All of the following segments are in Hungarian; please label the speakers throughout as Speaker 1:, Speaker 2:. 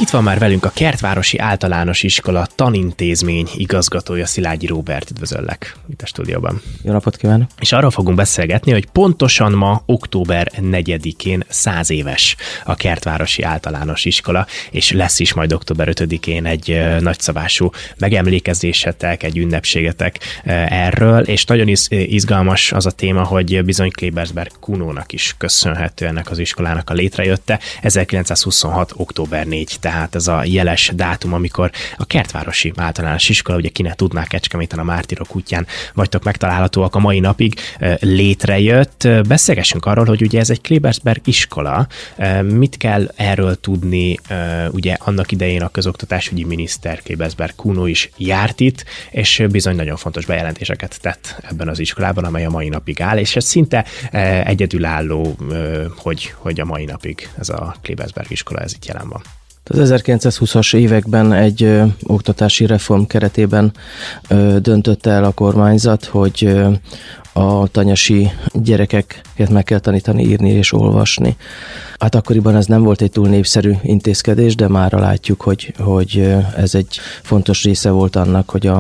Speaker 1: Itt van már velünk a Kertvárosi Általános Iskola tanintézmény igazgatója, Szilágyi Róbert. Üdvözöllek itt a stúdióban.
Speaker 2: Jó napot kívánok!
Speaker 1: És arról fogunk beszélgetni, hogy pontosan ma, október 4-én 100 éves a Kertvárosi Általános Iskola, és lesz is majd október 5-én egy nagyszabású megemlékezésetek, egy ünnepségetek erről, és nagyon izgalmas az a téma, hogy bizony Klebersberg Kunónak is köszönhető ennek az iskolának a létrejötte. 1926. október 4, tehát ez a jeles dátum, amikor a Kertvárosi Általános Iskola, ugye ki ne tudná, Kecskeméten a Mártírok útján vagytok megtalálhatóak a mai napig, létrejött. Beszélgessünk arról, hogy ugye ez egy Klebersberg iskola. Mit kell erről tudni? Ugye annak idején a közoktatásügyi miniszter Klebersberg Kunó is járt itt, és bizony nagyon fontos bejelentéseket tett ebben az iskolában, amely a mai napig áll, és ez szinte egyedülálló, hogy a mai napig ez a Klebersberg iskola ez itt jelen van.
Speaker 2: Az 1920-as években egy oktatási reform keretében döntött el a kormányzat, hogy a tanyasi gyerekeket meg kell tanítani írni és olvasni. Hát akkoriban ez nem volt egy túl népszerű intézkedés, de mára látjuk, hogy ez egy fontos része volt annak, hogy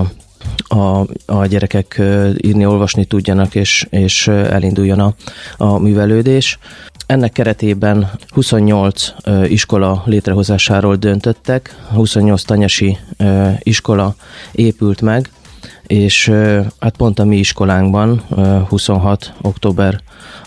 Speaker 2: a gyerekek írni, olvasni tudjanak, és elinduljon a művelődés. Ennek keretében 28 iskola létrehozásáról döntöttek, 28 tanyasi iskola épült meg, és hát pont a mi iskolánkban 26. október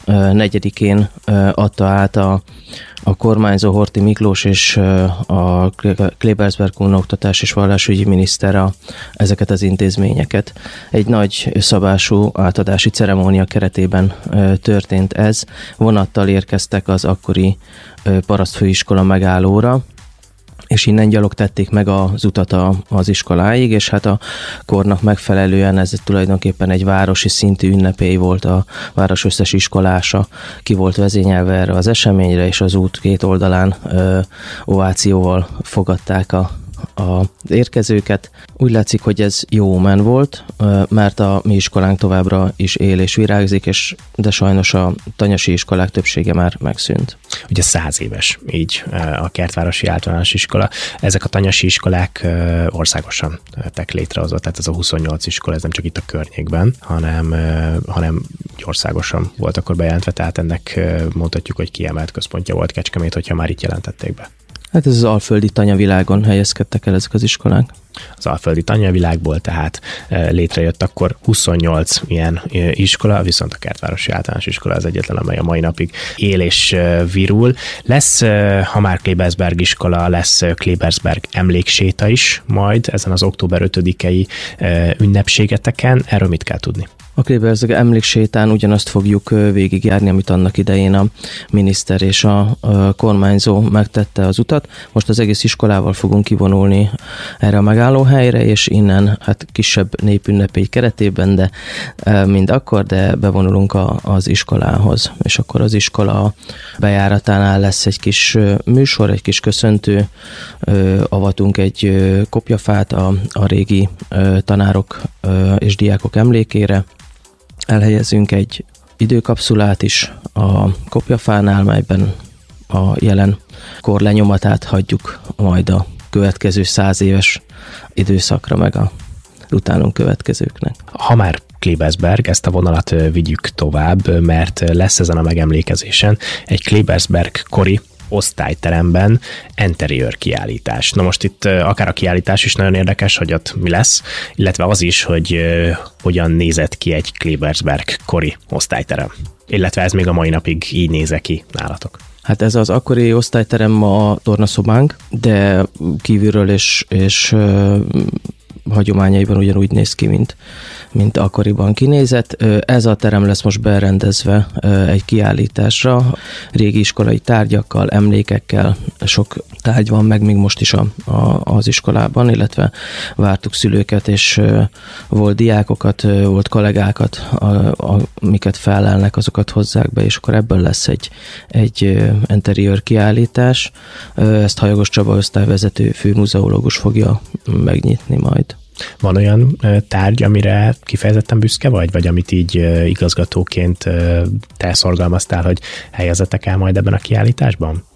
Speaker 2: 4-én adta át a kormányzó Horthy Miklós és a Klebersberg Kunó oktatás és vallásügyi miniszter ezeket az intézményeket. Egy nagy szabású átadási ceremónia keretében történt ez. Vonattal érkeztek az akkori parasztfőiskola megállóra, és innen gyalog tették meg az utat az iskoláig, és hát a kornak megfelelően ez tulajdonképpen egy városi szintű ünnepély volt, a város összes iskolása ki volt vezényelve erre az eseményre, és az út két oldalán ovációval fogadták az érkezőket. Úgy látszik, hogy ez jó omen volt, mert a mi iskolánk továbbra is él és virágzik, de sajnos a tanyasi iskolák többsége már megszűnt.
Speaker 1: Ugye 100 éves így a Kertvárosi Általános Iskola. Ezek a tanyasi iskolák országosan tettek létrehozott, tehát ez a 28 iskola, ez nem csak itt a környékben, hanem országosan volt akkor bejelentve, tehát ennek mondhatjuk, hogy kiemelt központja volt Kecskemét, hogyha már itt jelentették be.
Speaker 2: Hát ez az alföldi tanyavilágon helyezkedtek el ezek az iskolák.
Speaker 1: Az alföldi tanyavilágból tehát létrejött akkor 28 ilyen iskola, viszont a Kertvárosi Általános Iskola az egyetlen, amely a mai napig él és virul. Lesz, ha már Klebersberg iskola, lesz Klebersberg emlékséta is majd ezen az október 5-i ünnepségeteken. Erről mit kell tudni?
Speaker 2: A Klebersberg emléksétán ugyanazt fogjuk végigjárni, amit annak idején a miniszter és a kormányzó megtette az utat. Most az egész iskolával fogunk kivonulni erre a megállóhelyre, és innen hát kisebb népünnepély keretében, de mind akkor, de bevonulunk az iskolához. És akkor az iskola bejáratánál lesz egy kis műsor, egy kis köszöntő, avatunk egy kopjafát a régi tanárok és diákok emlékére, elhelyezünk egy időkapszulát is a kopjafánál, melyben a jelen kor lenyomatát hagyjuk majd a következő 100 éves időszakra, meg a utánunk következőknek.
Speaker 1: Ha már Klebersberg, ezt a vonalat vigyük tovább, mert lesz ezen a megemlékezésen egy Klebersberg kori osztályteremben interiőr kiállítás. Na most itt akár a kiállítás is nagyon érdekes, hogy ott mi lesz, illetve az is, hogy hogyan nézett ki egy Klebersberg kori osztályterem. Illetve ez még a mai napig így néz ki nálatok.
Speaker 2: Hát ez az akkori osztályterem a tornaszobánk, de kívülről és hagyományaiban ugyanúgy néz ki, mint akkoriban kinézett. Ez a terem lesz most berendezve egy kiállításra, régi iskolai tárgyakkal, emlékekkel, sok tárgy van meg még most is az iskolában, illetve vártuk szülőket, és volt diákokat, volt kollégákat, amiket felelnek, azokat hozzák be, és akkor ebből lesz egy interiőr kiállítás. Ezt Hajagos Csaba osztályvezető főmuzeológus fogja megnyitni majd.
Speaker 1: Van olyan tárgy, amire kifejezetten büszke vagy amit így igazgatóként te szorgalmaztál, hogy helyezetek el majd ebben a kiállításban?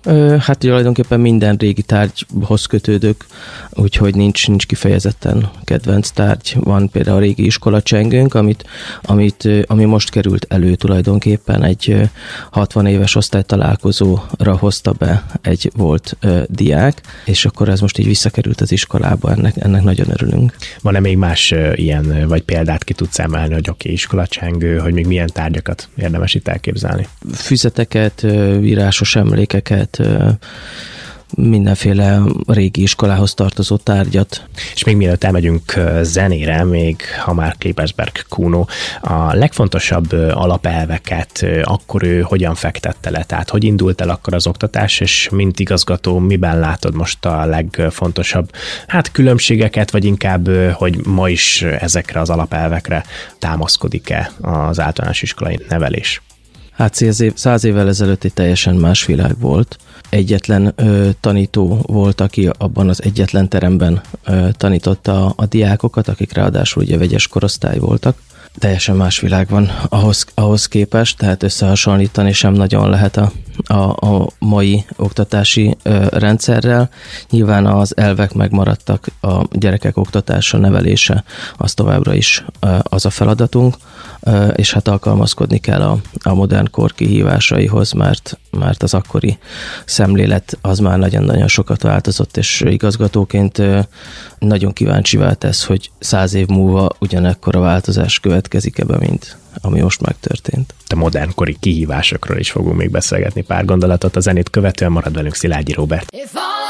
Speaker 2: Hát tulajdonképpen minden régi tárgyhoz kötődök, úgyhogy nincs kifejezetten kedvenc tárgy. Van például a régi iskolacsengőnk, ami most került elő tulajdonképpen egy 60 éves osztálytalálkozóra hozta be egy volt diák, és akkor ez most így visszakerült az iskolába, ennek nagyon örülünk.
Speaker 1: Van-e még más ilyen, vagy példát ki tudsz emelni, hogy oké, iskolacsengő, hogy még milyen tárgyakat érdemes itt elképzelni?
Speaker 2: Füzeteket, írásos emlékeket, mindenféle régi iskolához tartozó tárgyat.
Speaker 1: És még mielőtt elmegyünk zenére, még ha már Klebersberg Kuno, a legfontosabb alapelveket akkor ő hogyan fektette le? Tehát hogy indult el akkor az oktatás, és mint igazgató miben látod most a legfontosabb különbségeket, vagy inkább, hogy ma is ezekre az alapelvekre támaszkodik-e az általános iskolai nevelés?
Speaker 2: Hát 100 évvel ezelőtt egy teljesen más világ volt. Egyetlen tanító volt, aki abban az egyetlen teremben tanította a diákokat, akik ráadásul ugye vegyes korosztály voltak. Teljesen más világ van ahhoz képest, tehát összehasonlítani sem nagyon lehet a mai oktatási rendszerrel. Nyilván az elvek megmaradtak, a gyerekek oktatása, nevelése, az továbbra is az a feladatunk, és hát alkalmazkodni kell a modern kor kihívásaihoz, mert az akkori szemlélet az már nagyon-nagyon sokat változott, és igazgatóként nagyon kíváncsivá tesz, hogy 100 év múlva ugyanekkor a változás következik ebbe, mint ami most megtörtént.
Speaker 1: A modernkori kihívásokról is fogunk még beszélgetni pár gondolatot. A zenét követően marad velünk Szilágyi Róbert.